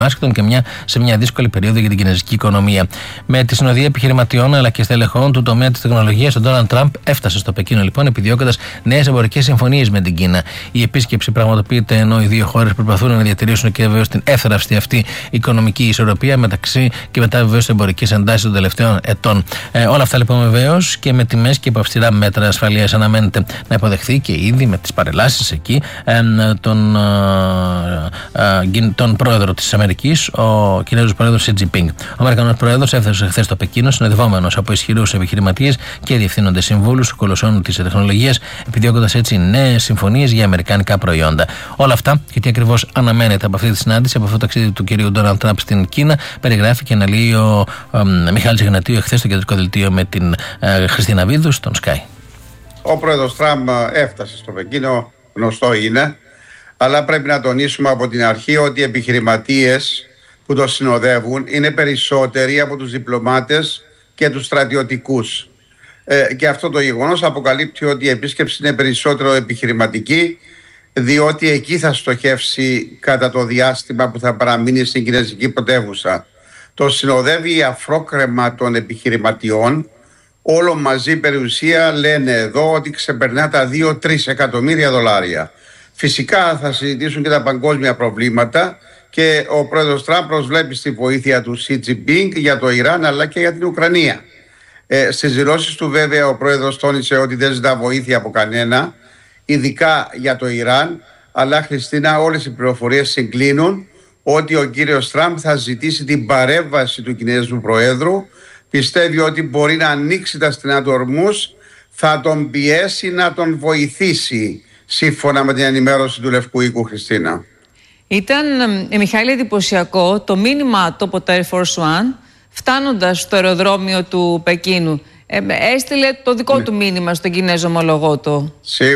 και σε μια δύσκολη περίοδο για την κινέζικη οικονομία. Με τη συνοδεία επιχειρηματιών αλλά και στελεχών του τομέα της τεχνολογίας, ο Ντόναλντ Τραμπ έφτασε στο Πεκίνο λοιπόν επιδιώκοντας νέες εμπορικές συμφωνίες με την Κίνα. Η επίσκεψη πραγματοποιείται ενώ οι δύο χώρες προσπαθούν να διατηρήσουν και βεβαίως την εύθραυστη αυτή οικονομική ισορροπία μεταξύ και μετά βεβαίως εμπορικές εντάσεις των τελευταίων ετών. Όλα αυτά λοιπόν βεβαίως και με τιμές και υπό αυστηρά μέτρα ασφαλείας αναμένεται να υποδεχθεί και ήδη με τις παρελάσεις εκεί τον πρόεδρο της Αμερικής, ο Κινέζος πρόεδρος Σι Τζινπίνγκ. Ο Αμερικανός πρόεδρος έφτασε χθες στο Πεκίνο συνοδευόμενος από ισχυρούς επιχειρηματίες και διευθύνοντες συμβούλους κολοσσών της τεχνολογίας, επιδιώκοντας έτσι νέες συμφωνίες για αμερικανικά προϊόντα. Όλα αυτά και τι ακριβώς αναμένεται από αυτή τη συνάντηση, από αυτό το ταξίδι του κυρίου Ντόναλντ Τραμπ στην Κίνα, περιγράφει και αναλύει ο Μιχάλης Γνατίου εχθές στο κεντρικό δελτίο με την Χριστίνα Βίδου στον Sky. Ο πρόεδρος Τραμπ έφτασε στο Πεκίνο, γνωστό είναι, αλλά πρέπει να τονίσουμε από την αρχή ότι οι επιχειρηματίες που το συνοδεύουν είναι περισσότεροι από τους διπλωμάτες και τους στρατιωτικούς. Και αυτό το γεγονός αποκαλύπτει ότι η επίσκεψη είναι περισσότερο επιχειρηματική, διότι εκεί θα στοχεύσει κατά το διάστημα που θα παραμείνει στην κινέζικη πρωτεύουσα. Το συνοδεύει η αφρόκρεμα των επιχειρηματιών. Όλο μαζί περιουσία λένε εδώ ότι ξεπερνά τα 2-3 εκατομμύρια δολάρια. Φυσικά θα συζητήσουν και τα παγκόσμια προβλήματα και ο πρόεδρος Τραμπ προσβλέπει στη βοήθεια του Σι Τζινπίνγκ για το Ιράν αλλά και για την Ουκρανία. Στις δηλώσεις του βέβαια ο πρόεδρος τόνισε ότι δεν ζητά βοήθεια από κανένα, ειδικά για το Ιράν, αλλά Χριστίνα, όλες οι πληροφορίες συγκλίνουν ότι ο κύριος Τραμπ θα ζητήσει την παρέμβαση του Κινέζου Προέδρου. Πιστεύει ότι μπορεί να ανοίξει τα στενά του Ορμούς, θα τον πιέσει να τον βοηθήσει, σύμφωνα με την ενημέρωση του Λευκού Οίκου, Χριστίνα. Ήταν, Μιχάλη, εντυπωσιακό το μήνυμα του από το Air Force One, φτάνοντας στο αεροδρόμιο του Πεκίνου. Έστειλε το δικό του μήνυμα στον Κινέζο ομολογό του.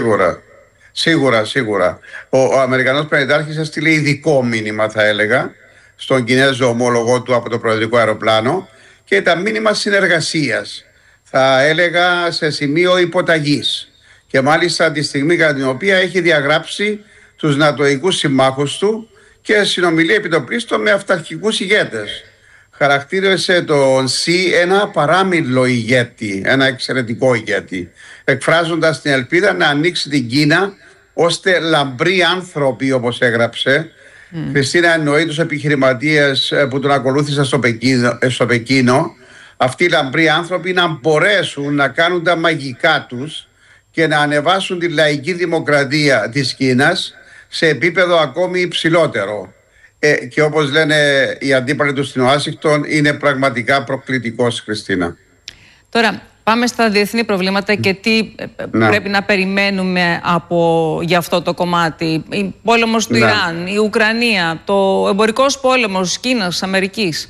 Σίγουρα. Ο Αμερικανός Πρεσβευτής έστειλε ειδικό μήνυμα, θα έλεγα, στον Κινέζο ομολογό του από το προεδρικό αεροπλάνο και ήταν μήνυμα συνεργασίας, θα έλεγα σε σημείο υποταγής. Και μάλιστα τη στιγμή κατά την οποία έχει διαγράψει τους νατοικούς συμμάχους του και συνομιλεί επιτοπλίστων με αυταρχικούς ηγέτες. Χαρακτήρισε τον Σι ένα παράμιλο ηγέτη, ένα εξαιρετικό ηγέτη, εκφράζοντας την ελπίδα να ανοίξει την Κίνα ώστε λαμπροί άνθρωποι, όπως έγραψε. Χριστίνα, εννοεί τους επιχειρηματίες που τον ακολούθησαν στο Πεκίνο, αυτοί οι λαμπροί άνθρωποι να μπορέσουν να κάνουν τα μαγικά τους και να ανεβάσουν τη λαϊκή δημοκρατία της Κίνας σε επίπεδο ακόμη υψηλότερο. Και όπως λένε οι αντίπαλοι του στην Ουάσιγκτον, είναι πραγματικά προκλητικός, Χριστίνα. Τώρα πάμε στα διεθνή προβλήματα και τι πρέπει να περιμένουμε για αυτό το κομμάτι. Ο πόλεμος του Ιράν, η Ουκρανία, το εμπορικός πόλεμος Κίνας, Αμερικής.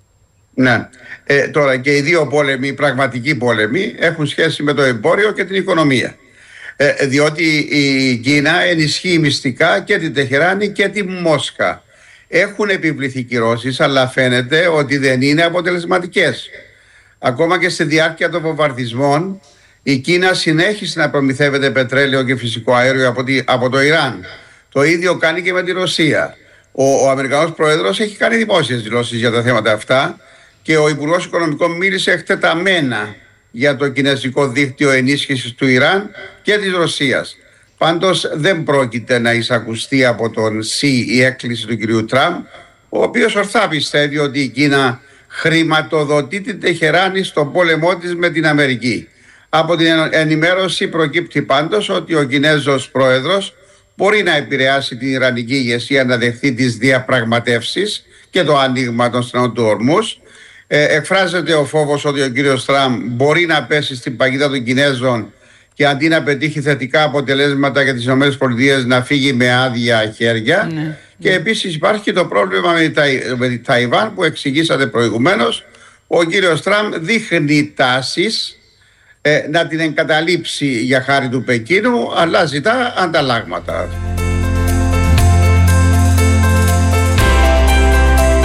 Ναι. Τώρα και οι δύο πόλεμοι, οι πραγματικοί πόλεμοι, έχουν σχέση με το εμπόριο και την οικονομία. Διότι η Κίνα ενισχύει μυστικά και την Τεχεράνη και τη Μόσχα. Έχουν επιβληθεί κυρώσεις, αλλά φαίνεται ότι δεν είναι αποτελεσματικές. Ακόμα και στη διάρκεια των βομβαρδισμών, η Κίνα συνέχισε να προμηθεύεται πετρέλαιο και φυσικό αέριο από το Ιράν. Το ίδιο κάνει και με τη Ρωσία. Ο Αμερικανός Πρόεδρος έχει κάνει δημόσιες δηλώσεις για τα θέματα αυτά και ο Υπουργός Οικονομικών μίλησε εκτεταμένα για το κινέζικο δίκτυο ενίσχυσης του Ιράν και της Ρωσίας. Πάντως δεν πρόκειται να εισακουστεί από τον Σι η έκκληση του κυρίου Τραμπ, ο οποίος ορθά πιστεύει ότι η Κίνα χρηματοδοτεί την Τεχεράνη στον πόλεμό της με την Αμερική. Από την ενημέρωση προκύπτει πάντως ότι ο Κινέζος πρόεδρος μπορεί να επηρεάσει την Ιρανική ηγεσία να δεχθεί τις διαπραγματεύσεις και το άνοιγμα των στενών του Ορμούς. Εκφράζεται ο φόβος ότι ο κύριος Τραμπ μπορεί να πέσει στην παγίδα των Κινέζων και αντί να πετύχει θετικά αποτελέσματα για τις ΗΠΑ να φύγει με άδεια χέρια. Και επίσης υπάρχει και το πρόβλημα με τη Ταϊβάν που εξηγήσατε προηγουμένως. Ο κύριος Τραμπ δείχνει τάσεις να την εγκαταλείψει για χάρη του Πεκίνου, αλλά ζητά ανταλλάγματα.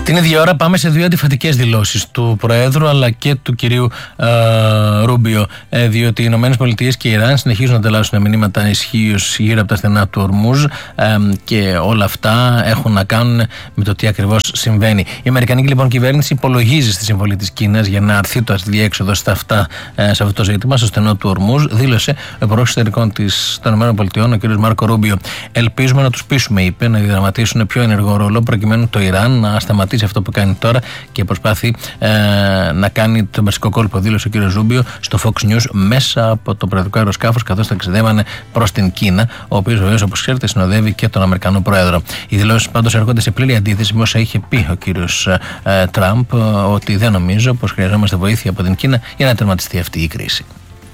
Την ίδια ώρα πάμε σε δύο αντιφατικές δηλώσεις του Προέδρου αλλά και του κυρίου Ρούμπιο, διότι οι ΗΠΑ και η Ιράν συνεχίζουν να ανταλλάσσουν μηνύματα ισχύως γύρω από τα στενά του Ορμούζ και όλα αυτά έχουν να κάνουν με το τι ακριβώς συμβαίνει. Η Αμερικανική λοιπόν κυβέρνηση υπολογίζει στη συμβολή της Κίνας για να αρθεί το αδιέξοδο σε αυτό το ζήτημα, στο στενό του Ορμούζ, δήλωσε ο Υπουργός Εξωτερικών των ΗΠΑ, ο κ. Μάρκο Ρούμπιο. Ελπίζουμε να τους πείσουμε, είπε, να διδραματίσουν πιο ενεργό ρόλο προκειμένου το Ιράν να σταματήσει αυτό που κάνει τώρα και προσπάθει να κάνει τον περσικό κόλπο, δήλωσε ο κ. Ρούμπιο στο Fox News μέσα από το προεδρικό αεροσκάφος καθώς ταξιδεύανε προς την Κίνα, ο οποίος βεβαίως, όπως ξέρετε, συνοδεύει και τον Αμερικανό Πρόεδρο. Οι δηλώσεις πάντως έρχονται σε πλήρη αντίθεση με όσα είχε πει ο κ. Τραμπ, ότι δεν νομίζω πως χρειαζόμαστε βοήθεια από την Κίνα για να τερματιστεί αυτή η κρίση.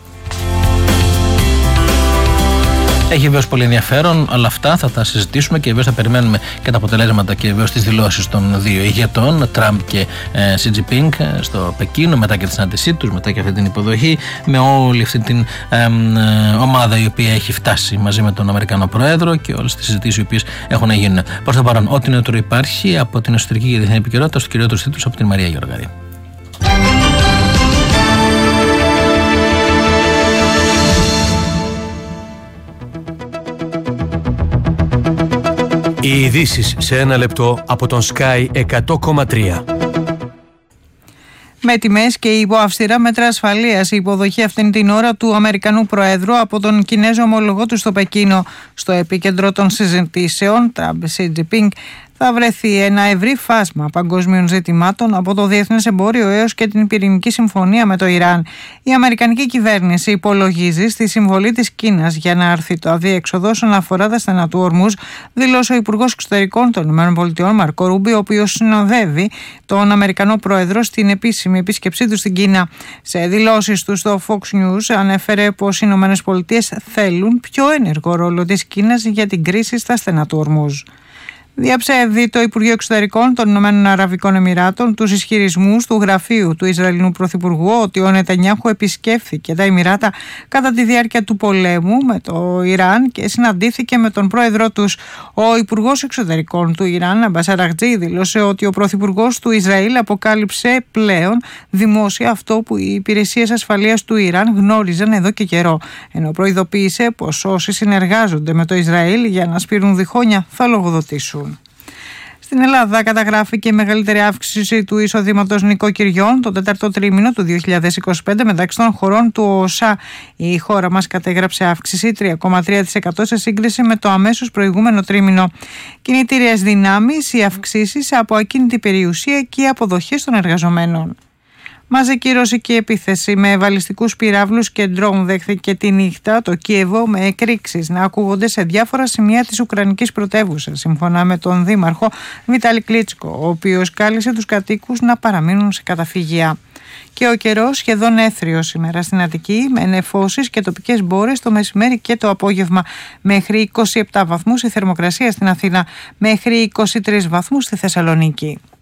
Έχει βεβαίως πολύ ενδιαφέρον, αλλά αυτά θα τα συζητήσουμε και βεβαίως θα περιμένουμε και τα αποτελέσματα και βεβαίως τις δηλώσεις των δύο ηγετών, Τραμπ και Σι Τζινπίνγκ, στο Πεκίνο, μετά και τη συνάντησή τους, μετά και αυτή την υποδοχή, με όλη αυτή την ομάδα η οποία έχει φτάσει μαζί με τον Αμερικανό Πρόεδρο και όλες τις συζητήσεις οι οποίες έχουν να γίνουν. Προς το παρόν, ό,τι νεότερο υπάρχει από την εσωτερική και διεθνή επικαιρότητα, στο κυριότερο τίτλους από την Μαρία Γεωργαρή. Οι ειδήσεις σε ένα λεπτό από τον Sky 100,3. Με τιμές και υπό αυστηρά μέτρα ασφαλείας, η υποδοχή αυτήν την ώρα του Αμερικανού Προέδρου από τον Κινέζο ομολογό του στο Πεκίνο. Στο επίκεντρο των συζητήσεων, Τραμπ Σι Τζινπίνγκ, θα βρεθεί ένα ευρύ φάσμα παγκόσμιων ζητημάτων, από το διεθνές εμπόριο έως και την πυρηνική συμφωνία με το Ιράν. Η Αμερικανική κυβέρνηση υπολογίζει στη συμβολή της Κίνας για να έρθει το αδιέξοδο όσον αφορά τα στενά του Ορμούζ, δήλωσε ο Υπουργός Εξωτερικών των ΗΠΑ, Μάρκο Ρούμπιο, ο οποίος συνοδεύει τον Αμερικανό Πρόεδρο στην επίσημη επίσκεψή του στην Κίνα. Σε δηλώσεις του στο Fox News ανέφερε πως οι ΗΠΑ θέλουν πιο ενεργό ρόλο της Κίνας για την κρίση στα στενά του Ορμούζ. Διαψεύδει το Υπουργείο Εξωτερικών των Ηνωμένων Αραβικών Εμιράτων τους ισχυρισμούς του γραφείου του Ισραηλινού Πρωθυπουργού ότι ο Νετανιάχου επισκέφθηκε τα Εμιράτα κατά τη διάρκεια του πολέμου με το Ιράν και συναντήθηκε με τον πρόεδρό τους. Ο Υπουργός Εξωτερικών του Ιράν, Αμπάς Αραχτζή, δήλωσε ότι ο Πρωθυπουργός του Ισραήλ αποκάλυψε πλέον δημόσια αυτό που οι υπηρεσίες ασφαλείας του Ιράν γνώριζαν εδώ και καιρό, ενώ προειδοποίησε πως όσοι συνεργάζονται με το Ισραήλ για να σπείρουν διχόνια θα λογοδοτήσουν. Στην Ελλάδα καταγράφηκε η μεγαλύτερη αύξηση του εισοδήματος νοικοκυριών το τέταρτο τρίμηνο του 2025 μεταξύ των χωρών του ΟΣΑ. Η χώρα μας κατέγραψε αύξηση 3,3% σε σύγκριση με το αμέσως προηγούμενο τρίμηνο. Κινητήριες δυνάμεις, οι αυξήσεις από ακίνητη περιουσία και οι αποδοχές των εργαζομένων. Μαζική ρωσική επίθεση με βαλιστικούς πυράβλους και ντρόουν δέχθηκε τη νύχτα το Κίεβο, με εκρήξεις να ακούγονται σε διάφορα σημεία της Ουκρανικής πρωτεύουσας, σύμφωνα με τον δήμαρχο Βιτάλη Κλίτσκο, ο οποίος κάλεσε τους κατοίκους να παραμείνουν σε καταφύγια. Και ο καιρός σχεδόν έθριος σήμερα στην Αττική, με νεφώσεις και τοπικές μπόρες το μεσημέρι και το απόγευμα. Μέχρι 27 βαθμούς η θερμοκρασία στην Αθήνα, μέχρι 23 βαθμούς στη Θεσσαλονίκη.